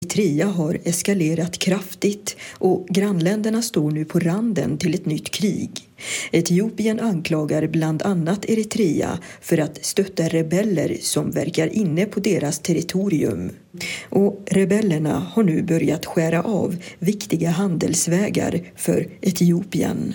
Eritrea har eskalerat kraftigt och grannländerna står nu på randen till ett nytt krig. Etiopien anklagar bland annat Eritrea för att stötta rebeller som verkar inne på deras territorium. Och rebellerna har nu börjat skära av viktiga handelsvägar för Etiopien.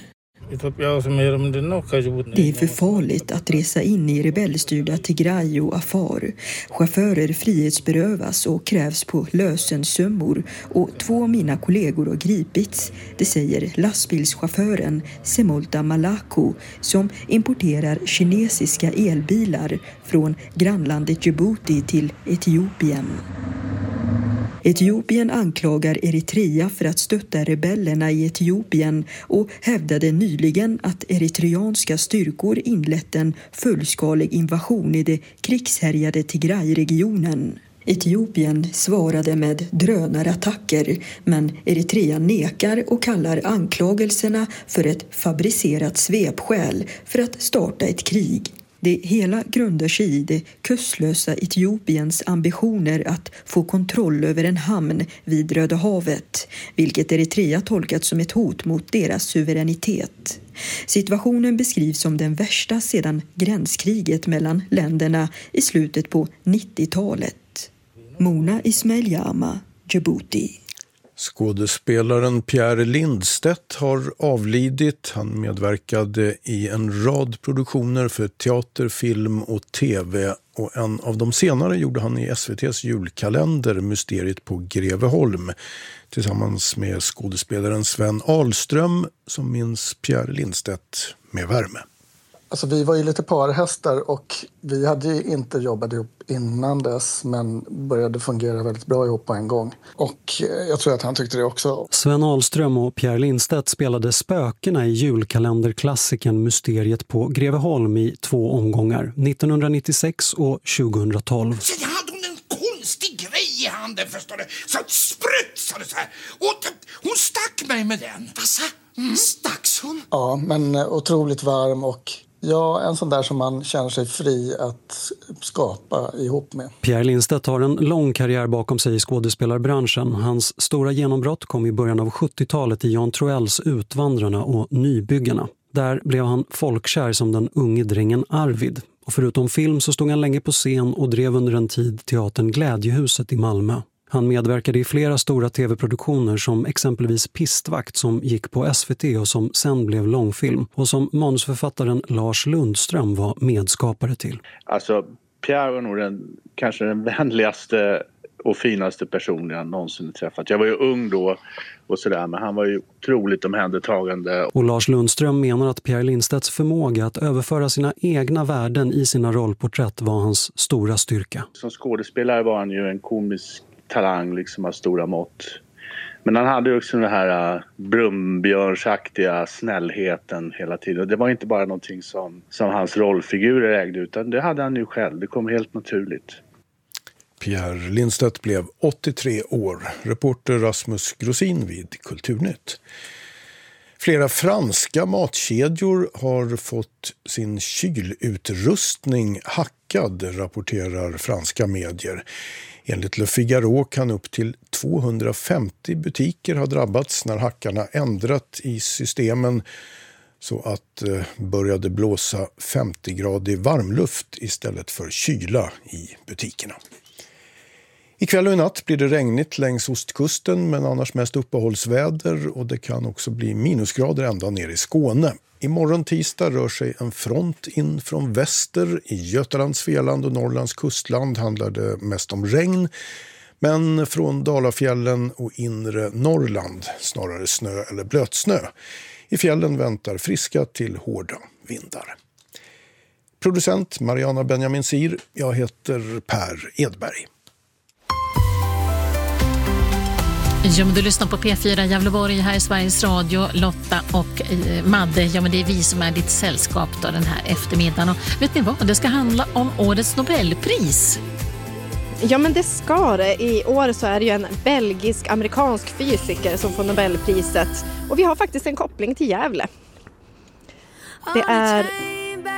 Det är för farligt att resa in i rebellstyrda Tigray och Afar. Chaufförer frihetsberövas och krävs på lösensummor och 2 av mina kollegor har gripits. Det säger lastbilschauffören Semolta Malako som importerar kinesiska elbilar från grannlandet Djibouti till Etiopien. Etiopien anklagar Eritrea för att stötta rebellerna i Etiopien och hävdade nyligen att eritreanska styrkor inlett en fullskalig invasion i det krigshärjade Tigray-regionen. Etiopien svarade med drönarattacker, men Eritrea nekar och kallar anklagelserna för ett fabricerat svepskäl för att starta ett krig. Det hela grundar sig i det kustlösa Etiopiens ambitioner att få kontroll över en hamn vid Röda havet, vilket Eritrea tolkat som ett hot mot deras suveränitet. Situationen beskrivs som den värsta sedan gränskriget mellan länderna i slutet på 90-talet. Mona Ismail-Jama, Djibouti. Skådespelaren Pierre Lindstedt har avlidit. Han medverkade i en rad produktioner för teater, film och tv. Och en av de senare gjorde han i SVT:s julkalender Mysteriet på Greveholm tillsammans med skådespelaren Sven Ahlström som minns Pierre Lindstedt med värme. Alltså vi var ju lite parhästar och vi hade ju inte jobbat ihop innan dess men började fungera väldigt bra ihop på en gång. Och jag tror att han tyckte det också. Sven Ahlström och Pierre Lindstedt spelade spökena i julkalenderklassikern Mysteriet på Greveholm i 2 omgångar, 1996 och 2012. Så jag hade en konstig grej i handen, förstår du. Så sprutsade så här. Och hon stack mig med den. Vad sa? Stacks hon? Ja, men otroligt varm och ja, en sån där som man känner sig fri att skapa ihop med. Pierre Lindstedt har en lång karriär bakom sig i skådespelarbranschen. Hans stora genombrott kom i början av 70-talet i Jan Troells Utvandrarna och Nybyggarna. Där blev han folkkär som den unge drängen Arvid. Och förutom film så stod han länge på scen och drev under en tid teatern Glädjehuset i Malmö. Han medverkade i flera stora tv-produktioner som exempelvis Pistvakt som gick på SVT och som sen blev långfilm och som manusförfattaren Lars Lundström var medskapare till. Alltså Pierre var nog kanske den vänligaste och finaste personen jag någonsin träffat. Jag var ju ung då och sådär, men han var ju otroligt omhändertagande. Och Lars Lundström menar att Pierre Lindstedts förmåga att överföra sina egna värden i sina rollporträtt var hans stora styrka. Som skådespelare var han ju en komisk talang liksom av stora mått. Men han hade ju också den här brumbjörnsaktiga snällheten hela tiden. Det var inte bara någonting som hans rollfigurer ägde, utan det hade han ju själv. Det kom helt naturligt. Pierre Lindstedt blev 83 år. Reporter Rasmus Grosin vid Kulturnytt. Flera franska matkedjor har fått sin kylutrustning hackad, rapporterar franska medier. Enligt Le Figaro kan upp till 250 butiker ha drabbats när hackarna ändrat i systemen så att började blåsa 50-gradig varmluft istället för kyla i butikerna. Ikväll och i natt blir det regnigt längs ostkusten men annars mest uppehållsväder och det kan också bli minusgrader ända ner i Skåne. Imorgon tisdag rör sig en front in från väster. I Götalands, Svealand och Norrlands kustland handlar det mest om regn. Men från Dalafjällen och inre Norrland snarare snö eller blötsnö. I fjällen väntar friska till hårda vindar. Producent Mariana Benjamin Sir, jag heter Per Edberg. Ja, men du lyssnar på P4 Gävleborg här i Sveriges Radio. Lotta och Madde, ja men det är vi som är ditt sällskap då den här eftermiddagen. Och vet ni vad? Det ska handla om årets Nobelpris. Ja men det ska det. I år så är det ju en belgisk-amerikansk fysiker som får Nobelpriset. Och vi har faktiskt en koppling till Gävle. Det är